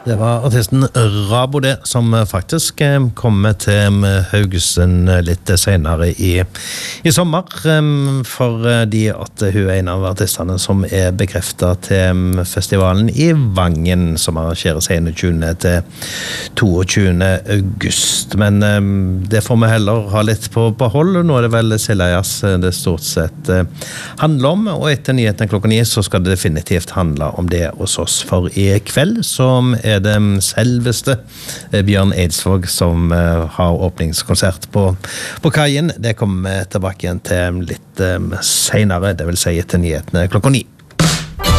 Det var artisten Rabo det, som faktisk kommer til Haugesund litt senere i sommer, fordi at hun en av artistene som bekreftet til festivalen i Vangen, som arrangeres 21. til 22. august. Men det får vi heller ha litt på hold. Nå det vel Sellejas det stort sett handler om, og etter nyheten klokka 9 så skal det definitivt handle om det hos oss, for i kveld som det selveste Bjørn Eidsvåg som har åpningskonsert på kajen. Det kommer vi tilbake igjen til litt senere, det vil si etter nyhetene klokka 9.